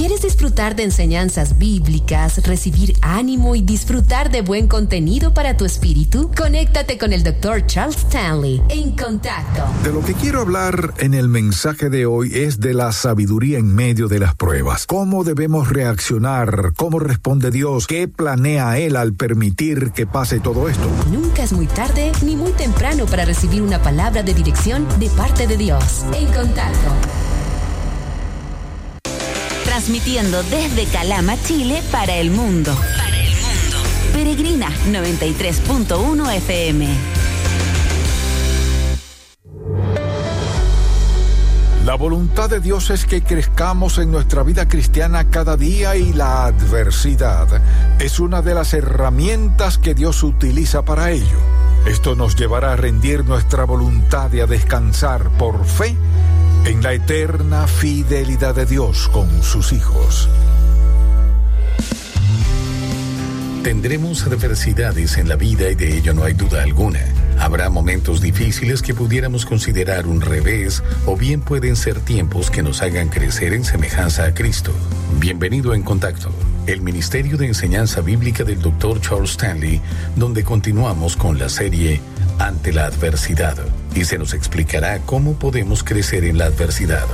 ¿Quieres disfrutar de enseñanzas bíblicas, recibir ánimo y disfrutar de buen contenido para tu espíritu? Conéctate con el Dr. Charles Stanley en Contacto. De lo que quiero hablar en el mensaje de hoy es de la sabiduría en medio de las pruebas. ¿Cómo debemos reaccionar? ¿Cómo responde Dios? ¿Qué planea Él al permitir que pase todo esto? Nunca es muy tarde ni muy temprano para recibir una palabra de dirección de parte de Dios. En Contacto. Transmitiendo desde Calama, Chile, para el mundo. Peregrina 93.1 FM. La voluntad de Dios es que crezcamos en nuestra vida cristiana cada día, y la adversidad es una de las herramientas que Dios utiliza para ello. Esto nos llevará a rendir nuestra voluntad y a descansar por fe en la eterna fidelidad de Dios con sus hijos. Tendremos adversidades en la vida y de ello no hay duda alguna. Habrá momentos difíciles que pudiéramos considerar un revés, o bien pueden ser tiempos que nos hagan crecer en semejanza a Cristo. Bienvenido en Contacto, el Ministerio de Enseñanza Bíblica del Dr. Charles Stanley, donde continuamos con la serie Ante la Adversidad, y se nos explicará cómo podemos crecer en la adversidad.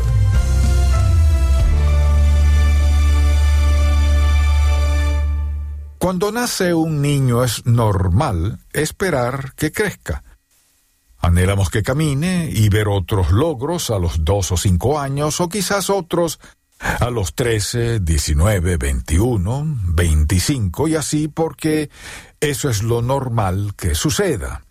Cuando nace un niño es normal esperar que crezca. Anhelamos que camine y ver otros logros a los 2 o 5 años, o quizás otros a los 13, 19, 21, 25 y así, porque eso es lo normal que suceda.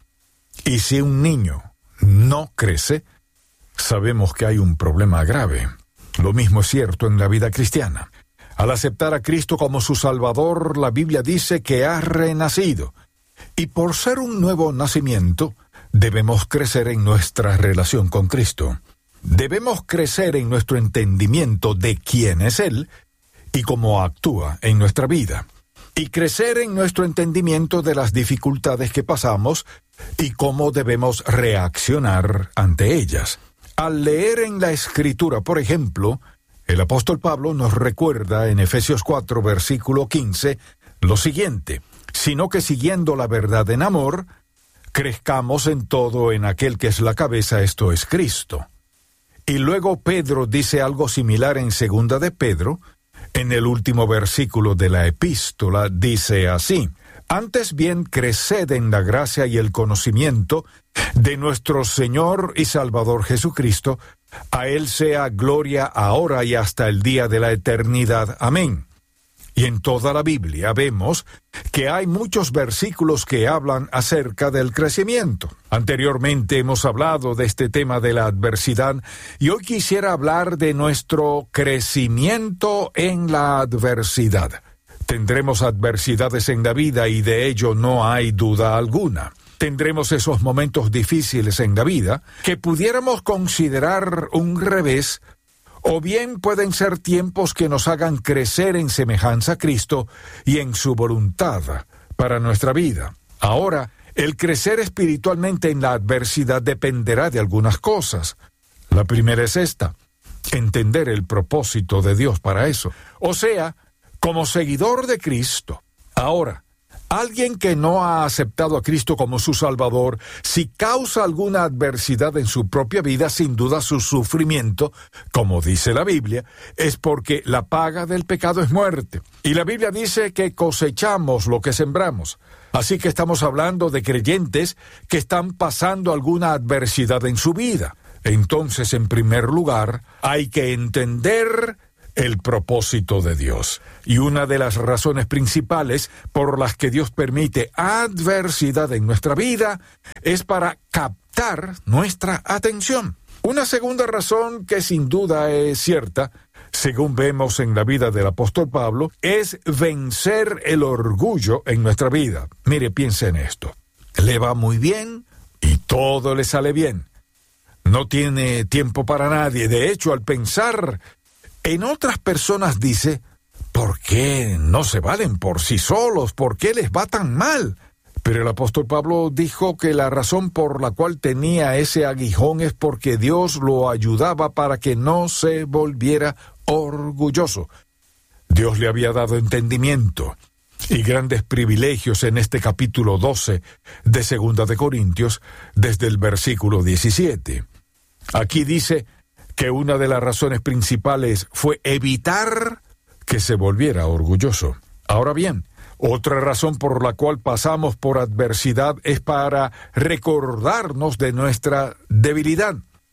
Y si un niño no crece, sabemos que hay un problema grave. Lo mismo es cierto en la vida cristiana. Al aceptar a Cristo como su Salvador, la Biblia dice que ha renacido. Y por ser un nuevo nacimiento, debemos crecer en nuestra relación con Cristo. Debemos crecer en nuestro entendimiento de quién es Él y cómo actúa en nuestra vida. Y crecer en nuestro entendimiento de las dificultades que pasamos y cómo debemos reaccionar ante ellas. Al leer en la Escritura, por ejemplo, el apóstol Pablo nos recuerda en Efesios 4, versículo 15, lo siguiente: sino que siguiendo la verdad en amor, crezcamos en todo en aquel que es la cabeza, esto es Cristo. Y luego Pedro dice algo similar en 2 de Pedro, en el último versículo de la epístola, dice así: antes bien creced en la gracia y el conocimiento de nuestro Señor y Salvador Jesucristo. A Él sea gloria ahora y hasta el día de la eternidad. Amén. Y en toda la Biblia vemos que hay muchos versículos que hablan acerca del crecimiento. Anteriormente hemos hablado de este tema de la adversidad, y hoy quisiera hablar de nuestro crecimiento en la adversidad. Tendremos adversidades en la vida y de ello no hay duda alguna. Tendremos esos momentos difíciles en la vida que pudiéramos considerar un revés, o bien pueden ser tiempos que nos hagan crecer en semejanza a Cristo y en su voluntad para nuestra vida. Ahora, el crecer espiritualmente en la adversidad dependerá de algunas cosas. La primera es esta: entender el propósito de Dios para eso. O sea, como seguidor de Cristo. Ahora, alguien que no ha aceptado a Cristo como su Salvador, si causa alguna adversidad en su propia vida, sin duda su sufrimiento, como dice la Biblia, es porque la paga del pecado es muerte. Y la Biblia dice que cosechamos lo que sembramos. Así que estamos hablando de creyentes que están pasando alguna adversidad en su vida. Entonces, en primer lugar, hay que entender el propósito de Dios. Y una de las razones principales por las que Dios permite adversidad en nuestra vida es para captar nuestra atención. Una segunda razón que sin duda es cierta, según vemos en la vida del apóstol Pablo, es vencer el orgullo en nuestra vida. Mire, piense en esto. Le va muy bien y todo le sale bien. No tiene tiempo para nadie. De hecho, al pensar en otras personas dice: ¿por qué no se valen por sí solos? ¿Por qué les va tan mal? Pero el apóstol Pablo dijo que la razón por la cual tenía ese aguijón es porque Dios lo ayudaba para que no se volviera orgulloso. Dios le había dado entendimiento y grandes privilegios en este capítulo 12 de 2 de Corintios, desde el versículo 17. Aquí dice que una de las razones principales fue evitar que se volviera orgulloso. Ahora bien, otra razón por la cual pasamos por adversidad es para recordarnos de nuestra debilidad.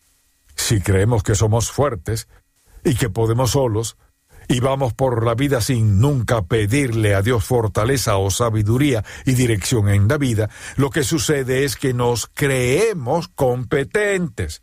Si creemos que somos fuertes y que podemos solos, y vamos por la vida sin nunca pedirle a Dios fortaleza o sabiduría y dirección en la vida, lo que sucede es que nos creemos competentes.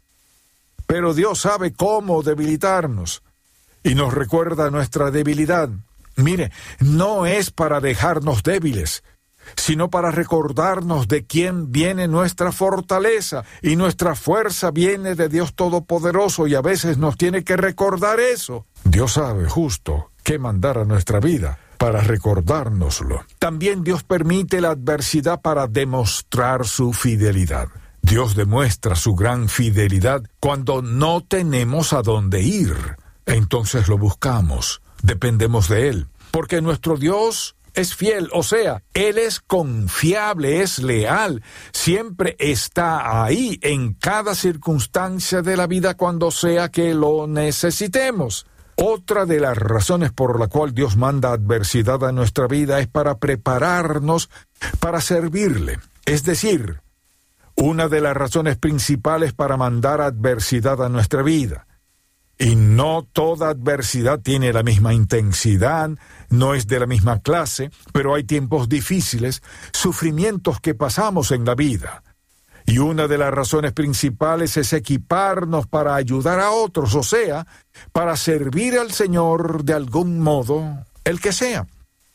Pero Dios sabe cómo debilitarnos y nos recuerda nuestra debilidad. Mire, no es para dejarnos débiles, sino para recordarnos de quién viene nuestra fortaleza, y nuestra fuerza viene de Dios Todopoderoso, y a veces nos tiene que recordar eso. Dios sabe justo qué mandar a nuestra vida para recordárnoslo. También Dios permite la adversidad para demostrar su fidelidad. Dios demuestra su gran fidelidad cuando no tenemos a dónde ir. Entonces lo buscamos, dependemos de Él, porque nuestro Dios es fiel, o sea, Él es confiable, es leal, siempre está ahí en cada circunstancia de la vida cuando sea que lo necesitemos. Otra de las razones por la cual Dios manda adversidad a nuestra vida es para prepararnos para servirle. Es decir, una de las razones principales para mandar adversidad a nuestra vida. Y no toda adversidad tiene la misma intensidad, no es de la misma clase, pero hay tiempos difíciles, sufrimientos que pasamos en la vida. Y una de las razones principales es equiparnos para ayudar a otros, o sea, para servir al Señor de algún modo, el que sea.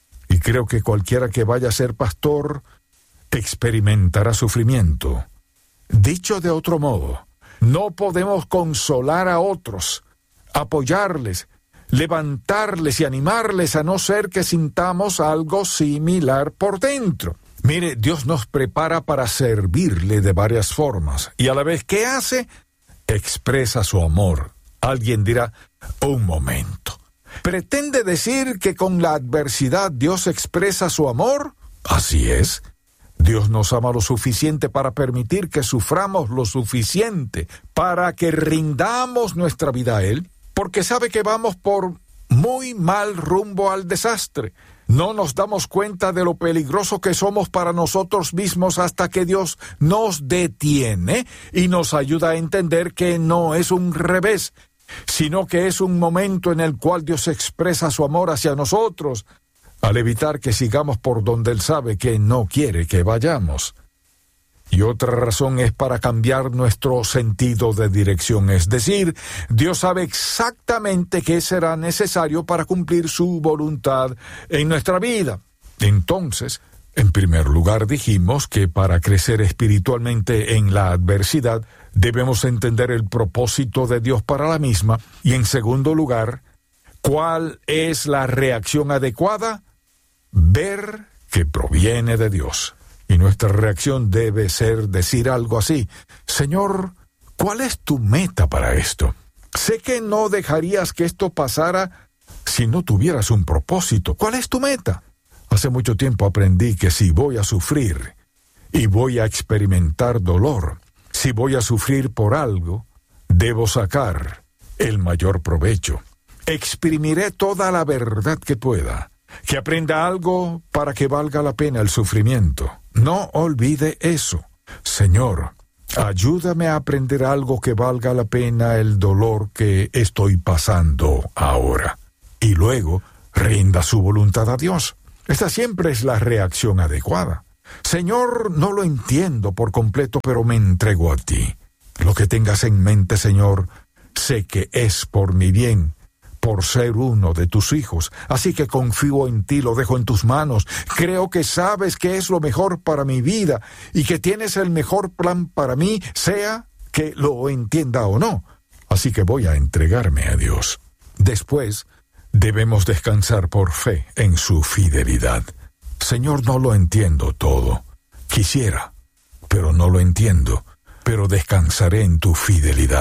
Y creo que cualquiera que vaya a ser pastor experimentará sufrimiento. Dicho de otro modo, no podemos consolar a otros, apoyarles, levantarles y animarles a no ser que sintamos algo similar por dentro. Mire, Dios nos prepara para servirle de varias formas, y a la vez, ¿qué hace? Expresa su amor. Alguien dirá, un momento, ¿pretende decir que con la adversidad Dios expresa su amor? Así es. Dios nos ama lo suficiente para permitir que suframos lo suficiente para que rindamos nuestra vida a Él, porque sabe que vamos por muy mal rumbo al desastre. No nos damos cuenta de lo peligroso que somos para nosotros mismos hasta que Dios nos detiene y nos ayuda a entender que no es un revés, sino que es un momento en el cual Dios expresa su amor hacia nosotros, al evitar que sigamos por donde Él sabe que no quiere que vayamos. Y otra razón es para cambiar nuestro sentido de dirección, es decir, Dios sabe exactamente qué será necesario para cumplir su voluntad en nuestra vida. Entonces, en primer lugar dijimos que para crecer espiritualmente en la adversidad, debemos entender el propósito de Dios para la misma, y en segundo lugar, ¿cuál es la reacción adecuada? Ver que proviene de Dios. Y nuestra reacción debe ser decir algo así: Señor, ¿cuál es tu meta para esto? Sé que no dejarías que esto pasara si no tuvieras un propósito. ¿Cuál es tu meta? Hace mucho tiempo aprendí que si voy a sufrir y voy a experimentar dolor, si voy a sufrir por algo, debo sacar el mayor provecho. Exprimiré toda la verdad que pueda, que aprenda algo para que valga la pena el sufrimiento. No olvide eso. Señor, ayúdame a aprender algo que valga la pena el dolor que estoy pasando ahora. Y luego, rinda su voluntad a Dios. Esta siempre es la reacción adecuada. Señor, no lo entiendo por completo, pero me entrego a ti. Lo que tengas en mente, Señor, sé que es por mi bien, por ser uno de tus hijos. Así que confío en ti, lo dejo en tus manos. Creo que sabes qué es lo mejor para mi vida y que tienes el mejor plan para mí, sea que lo entienda o no. Así que voy a entregarme a Dios. Después, debemos descansar por fe en su fidelidad. Señor, no lo entiendo todo. Quisiera, pero no lo entiendo. Pero descansaré en tu fidelidad.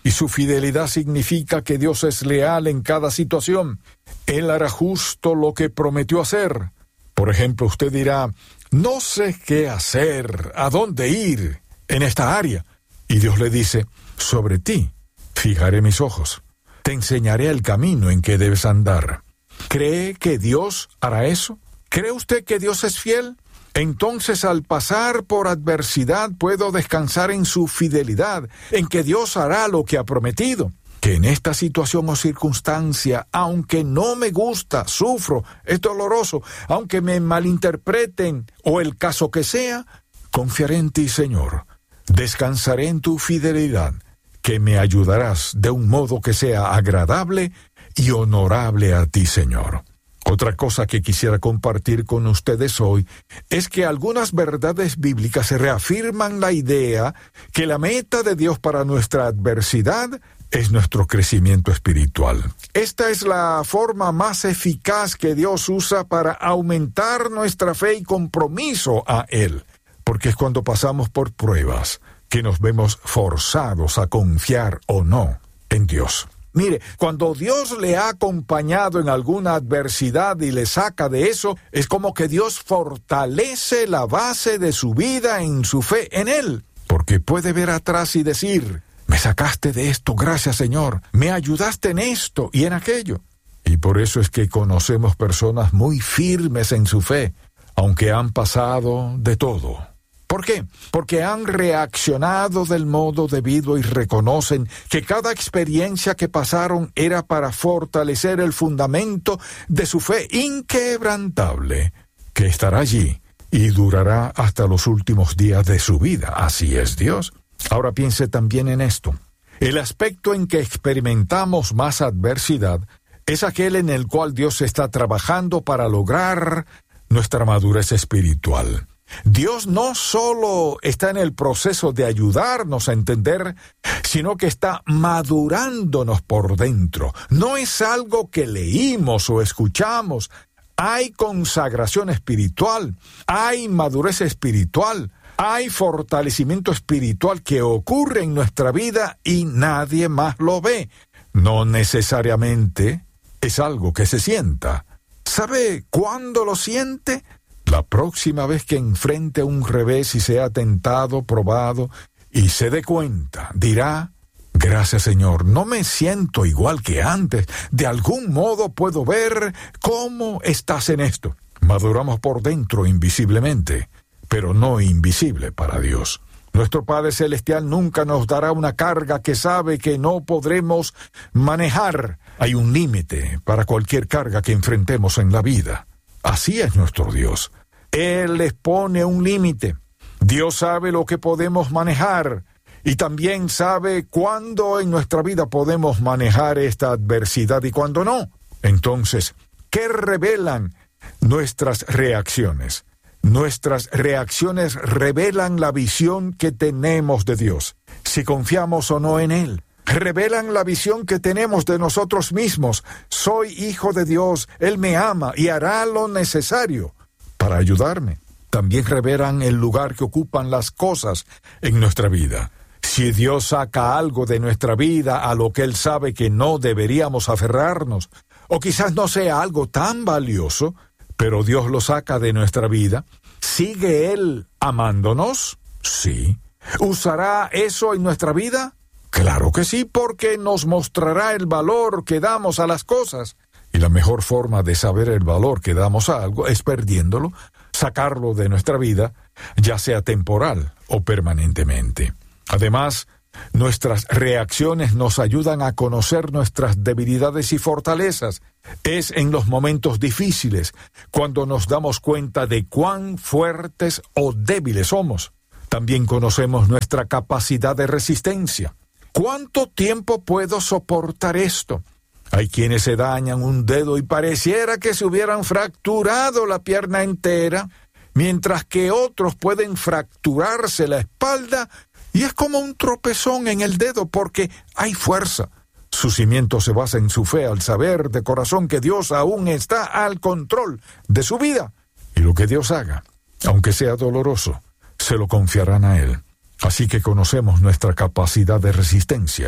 Y su fidelidad significa que Dios es leal en cada situación. Él hará justo lo que prometió hacer. Por ejemplo, usted dirá, no sé qué hacer, a dónde ir en esta área. Y Dios le dice, sobre ti fijaré mis ojos. Te enseñaré el camino en que debes andar. ¿Cree que Dios hará eso? ¿Cree usted que Dios es fiel? Entonces, al pasar por adversidad, puedo descansar en su fidelidad, en que Dios hará lo que ha prometido. Que en esta situación o circunstancia, aunque no me gusta, sufro, es doloroso, aunque me malinterpreten o el caso que sea, confiaré en ti, Señor. Descansaré en tu fidelidad, que me ayudarás de un modo que sea agradable y honorable a ti, Señor. Otra cosa que quisiera compartir con ustedes hoy es que algunas verdades bíblicas se reafirman la idea que la meta de Dios para nuestra adversidad es nuestro crecimiento espiritual. Esta es la forma más eficaz que Dios usa para aumentar nuestra fe y compromiso a Él, porque es cuando pasamos por pruebas que nos vemos forzados a confiar o no en Dios. Mire, cuando Dios le ha acompañado en alguna adversidad y le saca de eso, es como que Dios fortalece la base de su vida en su fe en Él, porque puede ver atrás y decir, me sacaste de esto, gracias Señor, me ayudaste en esto y en aquello. Y por eso es que conocemos personas muy firmes en su fe, aunque han pasado de todo. ¿Por qué? Porque han reaccionado del modo debido y reconocen que cada experiencia que pasaron era para fortalecer el fundamento de su fe inquebrantable, que estará allí y durará hasta los últimos días de su vida. Así es Dios. Ahora piense también en esto. El aspecto en que experimentamos más adversidad es aquel en el cual Dios está trabajando para lograr nuestra madurez espiritual. Dios no solo está en el proceso de ayudarnos a entender, sino que está madurándonos por dentro. No es algo que leímos o escuchamos. Hay consagración espiritual, hay madurez espiritual, hay fortalecimiento espiritual que ocurre en nuestra vida y nadie más lo ve. No necesariamente es algo que se sienta. ¿Sabe cuándo lo siente? La próxima vez que enfrente un revés y sea tentado, probado, y se dé cuenta, dirá, gracias Señor, no me siento igual que antes, de algún modo puedo ver cómo estás en esto. Maduramos por dentro invisiblemente, pero no invisible para Dios. Nuestro Padre Celestial nunca nos dará una carga que sabe que no podremos manejar. Hay un límite para cualquier carga que enfrentemos en la vida. Así es nuestro Dios. Él les pone un límite. Dios sabe lo que podemos manejar y también sabe cuándo en nuestra vida podemos manejar esta adversidad y cuándo no. Entonces, ¿qué revelan nuestras reacciones? Nuestras reacciones revelan la visión que tenemos de Dios, si confiamos o no en Él. Revelan la visión que tenemos de nosotros mismos. Soy hijo de Dios, Él me ama y hará lo necesario para ayudarme. También revelan el lugar que ocupan las cosas en nuestra vida. Si Dios saca algo de nuestra vida a lo que Él sabe que no deberíamos aferrarnos, o quizás no sea algo tan valioso, pero Dios lo saca de nuestra vida, ¿sigue Él amándonos? Sí. ¿Usará eso en nuestra vida? Claro que sí, porque nos mostrará el valor que damos a las cosas. Y la mejor forma de saber el valor que damos a algo es perdiéndolo, sacarlo de nuestra vida, ya sea temporal o permanentemente. Además, nuestras reacciones nos ayudan a conocer nuestras debilidades y fortalezas. Es en los momentos difíciles cuando nos damos cuenta de cuán fuertes o débiles somos. También conocemos nuestra capacidad de resistencia. ¿Cuánto tiempo puedo soportar esto? Hay quienes se dañan un dedo y pareciera que se hubieran fracturado la pierna entera, mientras que otros pueden fracturarse la espalda y es como un tropezón en el dedo porque hay fuerza. Su cimiento se basa en su fe al saber de corazón que Dios aún está al control de su vida. Y lo que Dios haga, aunque sea doloroso, se lo confiarán a Él. Así que conocemos nuestra capacidad de resistencia.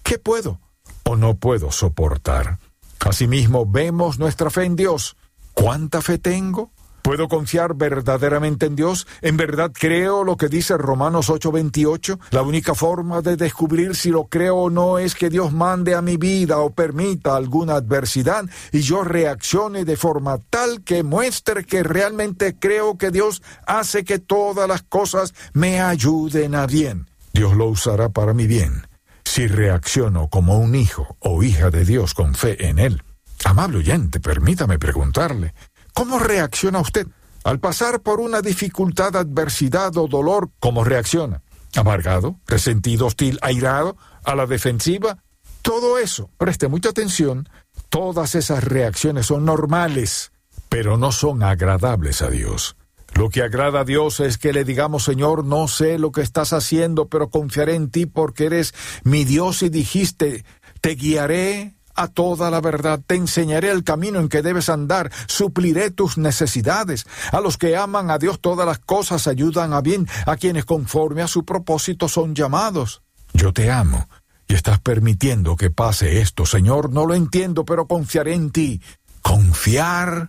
¿qué puedo o no puedo soportar? Asimismo, vemos nuestra fe en Dios. ¿Cuánta fe tengo? ¿Puedo confiar verdaderamente en Dios? ¿En verdad creo lo que dice Romanos 8:28? La única forma de descubrir si lo creo o no es que Dios mande a mi vida o permita alguna adversidad y yo reaccione de forma tal que muestre que realmente creo que Dios hace que todas las cosas me ayuden a bien. Dios lo usará para mi bien si reacciono como un hijo o hija de Dios con fe en Él. Amable oyente, permítame preguntarle, ¿cómo reacciona usted? Al pasar por una dificultad, adversidad o dolor, ¿cómo reacciona? ¿Amargado, resentido, hostil, airado, a la defensiva? Todo eso, preste mucha atención, todas esas reacciones son normales, pero no son agradables a Dios. Lo que agrada a Dios es que le digamos, Señor, no sé lo que estás haciendo, pero confiaré en ti porque eres mi Dios y dijiste, te guiaré a toda la verdad, te enseñaré el camino en que debes andar, supliré tus necesidades. A los que aman a Dios todas las cosas ayudan a bien, a quienes conforme a su propósito son llamados. Yo te amo y estás permitiendo que pase esto, Señor, no lo entiendo, pero confiaré en ti. Confiar,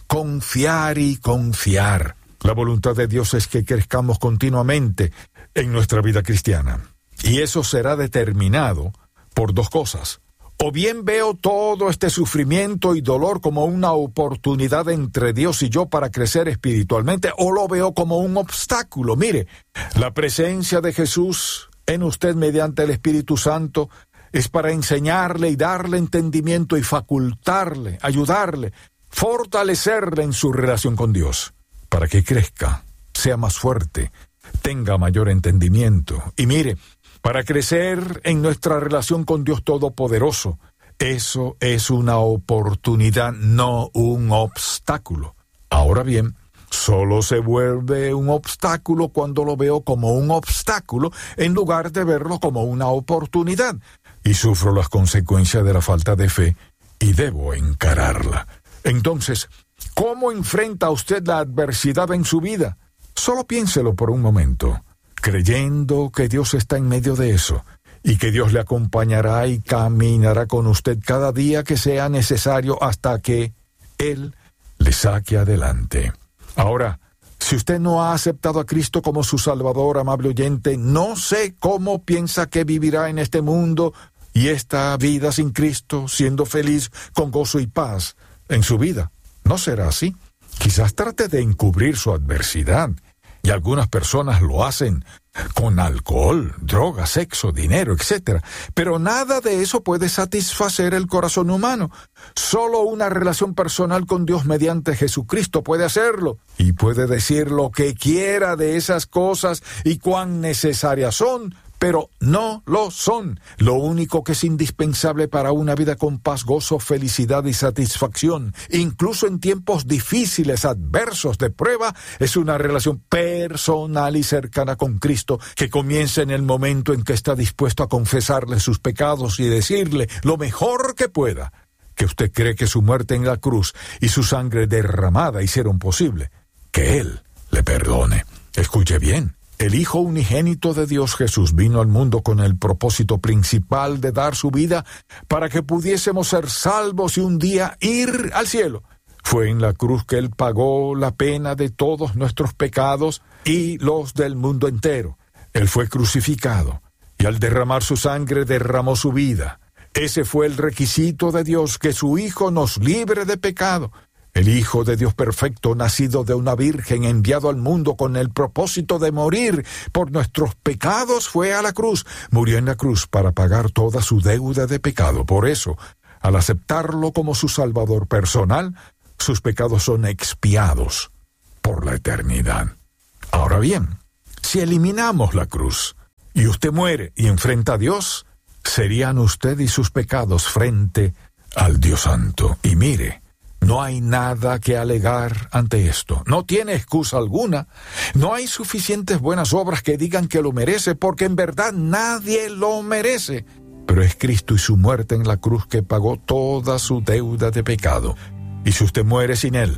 confiar y confiar. La voluntad de Dios es que crezcamos continuamente en nuestra vida cristiana. Y eso será determinado por dos cosas. O bien veo todo este sufrimiento y dolor como una oportunidad entre Dios y yo para crecer espiritualmente, o lo veo como un obstáculo. Mire, la presencia de Jesús en usted mediante el Espíritu Santo es para enseñarle y darle entendimiento y facultarle, ayudarle, fortalecerle en su relación con Dios, para que crezca, sea más fuerte, tenga mayor entendimiento. Y mire, para crecer en nuestra relación con Dios Todopoderoso, eso es una oportunidad, no un obstáculo. Ahora bien, solo se vuelve un obstáculo cuando lo veo como un obstáculo en lugar de verlo como una oportunidad. Y sufro las consecuencias de la falta de fe y debo encararla. Entonces, ¿cómo enfrenta usted la adversidad en su vida? Solo piénselo por un momento, creyendo que Dios está en medio de eso y que Dios le acompañará y caminará con usted cada día que sea necesario hasta que Él le saque adelante. Ahora, si usted no ha aceptado a Cristo como su Salvador, amable oyente, no sé cómo piensa que vivirá en este mundo y esta vida sin Cristo, siendo feliz, con gozo y paz en su vida. ¿No será así? Quizás trate de encubrir su adversidad, y algunas personas lo hacen con alcohol, drogas, sexo, dinero, etc. Pero nada de eso puede satisfacer el corazón humano. Solo una relación personal con Dios mediante Jesucristo puede hacerlo, y puede decir lo que quiera de esas cosas y cuán necesarias son, pero no lo son. Lo único que es indispensable para una vida con paz, gozo, felicidad y satisfacción, incluso en tiempos difíciles, adversos, de prueba, es una relación personal y cercana con Cristo, que comienza en el momento en que está dispuesto a confesarle sus pecados y decirle lo mejor que pueda, que usted cree que su muerte en la cruz y su sangre derramada hicieron posible que Él le perdone. Escuche bien. El Hijo unigénito de Dios Jesús vino al mundo con el propósito principal de dar su vida para que pudiésemos ser salvos y un día ir al cielo. Fue en la cruz que Él pagó la pena de todos nuestros pecados y los del mundo entero. Él fue crucificado y al derramar su sangre derramó su vida. Ese fue el requisito de Dios, que su Hijo nos libre de pecado. El Hijo de Dios perfecto, nacido de una virgen, enviado al mundo con el propósito de morir por nuestros pecados, fue a la cruz. Murió en la cruz para pagar toda su deuda de pecado. Por eso, al aceptarlo como su Salvador personal, sus pecados son expiados por la eternidad. Ahora bien, si eliminamos la cruz y usted muere y enfrenta a Dios, serían usted y sus pecados frente al Dios Santo. Y mire, no hay nada que alegar ante esto. No tiene excusa alguna. No hay suficientes buenas obras que digan que lo merece, porque en verdad nadie lo merece. Pero es Cristo y su muerte en la cruz que pagó toda su deuda de pecado. Y si usted muere sin Él,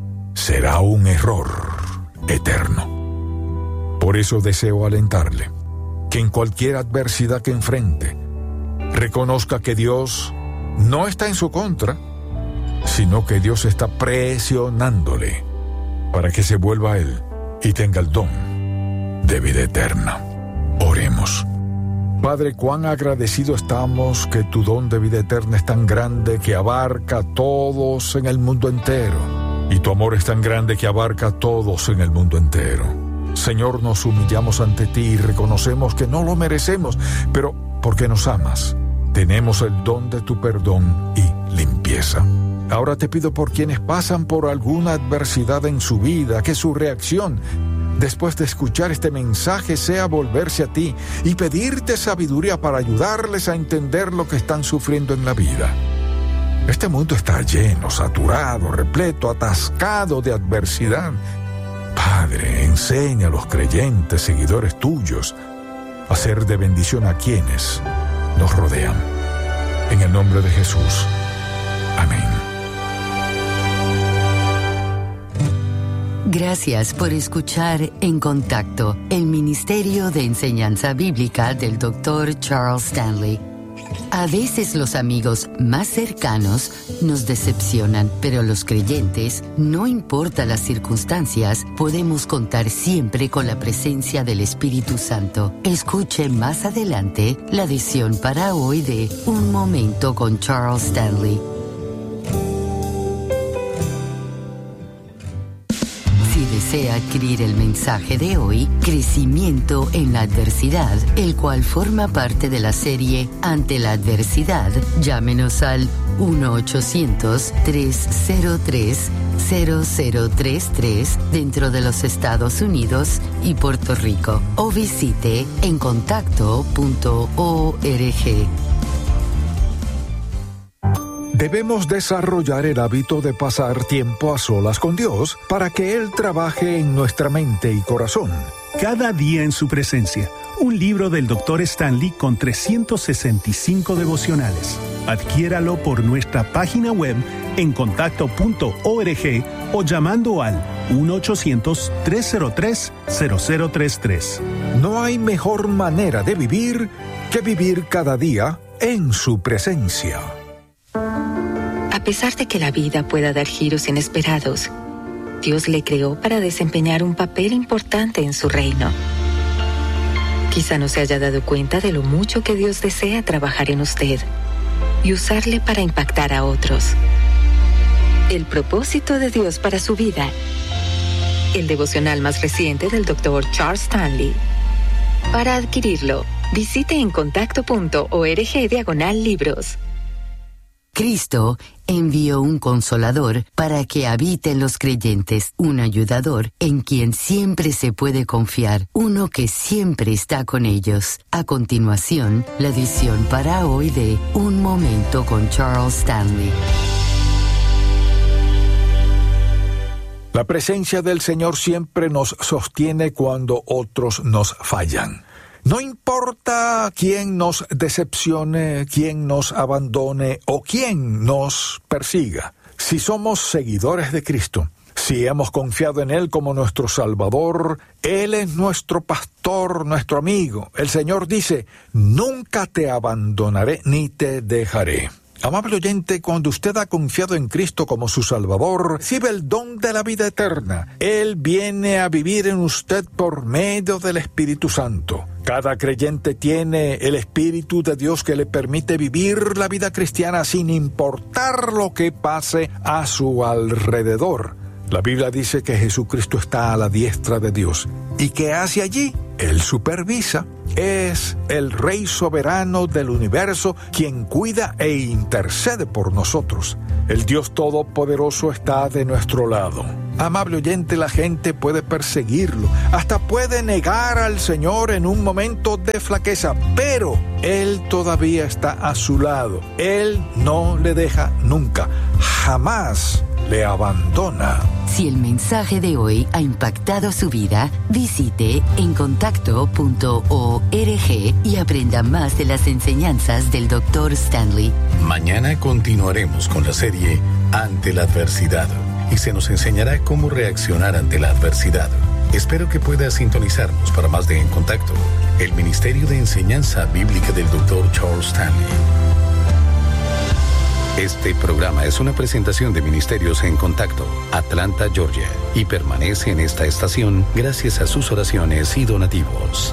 será un error eterno. Por eso deseo alentarle que en cualquier adversidad que enfrente, reconozca que Dios no está en su contra, sino que Dios está presionándole para que se vuelva a Él y tenga el don de vida eterna. Oremos. Padre, cuán agradecido estamos que tu don de vida eterna es tan grande que abarca a todos en el mundo entero, y tu amor es tan grande que abarca a todos en el mundo entero. Señor, nos humillamos ante ti y reconocemos que no lo merecemos, pero porque nos amas, tenemos el don de tu perdón y limpieza. Ahora te pido por quienes pasan por alguna adversidad en su vida, que su reacción después de escuchar este mensaje sea volverse a ti y pedirte sabiduría para ayudarles a entender lo que están sufriendo en la vida. Este mundo está lleno, saturado, repleto, atascado de adversidad. Padre, enseña a los creyentes, seguidores tuyos, a ser de bendición a quienes nos rodean. En el nombre de Jesús. Amén. Gracias por escuchar En Contacto, el Ministerio de Enseñanza Bíblica del Dr. Charles Stanley. A veces los amigos más cercanos nos decepcionan, pero los creyentes, no importa las circunstancias, podemos contar siempre con la presencia del Espíritu Santo. Escuche más adelante la edición para hoy de Un Momento con Charles Stanley. Si desea adquirir el mensaje de hoy, Crecimiento en la Adversidad, el cual forma parte de la serie Ante la Adversidad, llámenos al 1-800-303-0033 dentro de los Estados Unidos y Puerto Rico, o visite encontacto.org. Debemos desarrollar el hábito de pasar tiempo a solas con Dios para que Él trabaje en nuestra mente y corazón. Cada día en su presencia, un libro del Dr. Stanley con 365 devocionales. Adquiéralo por nuestra página web encontacto.org o llamando al 1-800-303-0033. No hay mejor manera de vivir que vivir cada día en su presencia. A pesar de que la vida pueda dar giros inesperados, Dios le creó para desempeñar un papel importante en su reino. Quizá no se haya dado cuenta de lo mucho que Dios desea trabajar en usted y usarle para impactar a otros. El propósito de Dios para su vida. El devocional más reciente del Dr. Charles Stanley. Para adquirirlo, visite encontacto.org/libros. Cristo envió un consolador para que habite en los creyentes, un ayudador en quien siempre se puede confiar, uno que siempre está con ellos. A continuación, la edición para hoy de Un Momento con Charles Stanley. La presencia del Señor siempre nos sostiene cuando otros nos fallan. No importa quién nos decepcione, quién nos abandone o quién nos persiga. Si somos seguidores de Cristo, si hemos confiado en Él como nuestro Salvador, Él es nuestro pastor, nuestro amigo. El Señor dice, nunca te abandonaré ni te dejaré. Amable oyente, cuando usted ha confiado en Cristo como su Salvador, recibe el don de la vida eterna. Él viene a vivir en usted por medio del Espíritu Santo. Cada creyente tiene el Espíritu de Dios que le permite vivir la vida cristiana sin importar lo que pase a su alrededor. La Biblia dice que Jesucristo está a la diestra de Dios y que hacia allí Él supervisa. Es el Rey soberano del universo quien cuida e intercede por nosotros. El Dios Todopoderoso está de nuestro lado. Amable oyente, la gente puede perseguirlo, hasta puede negar al Señor en un momento de flaqueza, pero Él todavía está a su lado. Él no le deja nunca, jamás le abandona. Si el mensaje de hoy ha impactado su vida, visite encontacto.org y aprenda más de las enseñanzas del Dr. Stanley. Mañana continuaremos con la serie Ante la Adversidad y se nos enseñará cómo reaccionar ante la adversidad. Espero que pueda sintonizarnos para más de En Contacto, el Ministerio de Enseñanza Bíblica del Dr. Charles Stanley. Este programa es una presentación de Ministerios En Contacto, Atlanta, Georgia, y permanece en esta estación gracias a sus oraciones y donativos.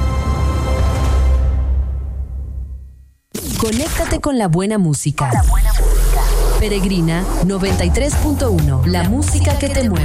Conéctate con la buena música. Peregrina 93.1, la música que te mueve.